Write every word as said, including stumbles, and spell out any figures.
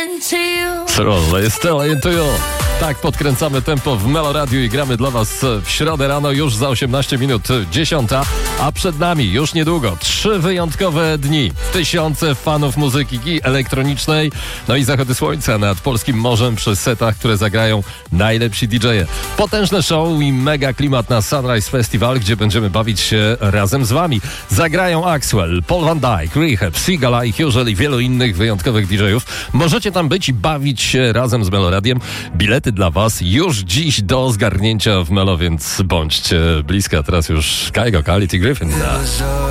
Slowly still into you. Tak podkręcamy tempo w Melo Radio i gramy dla was w środę rano już za osiemnaście minut dziesiąta, a przed nami już niedługo trzy wyjątkowe dni. Tysiące fanów muzyki elektronicznej, no i zachody słońca nad polskim morzem przy setach, które zagrają najlepsi didżeje. Potężne show i mega klimat na Sunrise Festival, gdzie będziemy bawić się razem z wami. Zagrają Axwell, Paul Van Dyk, Rehab, Sigala i Huzel i wielu innych wyjątkowych didżejów. Możecie tam być i bawić się razem z Melo Radiem. Bilety dla was już dziś do zgarnięcia w Melo, więc bądźcie bliska. Teraz już Kygo, Quality Griffin.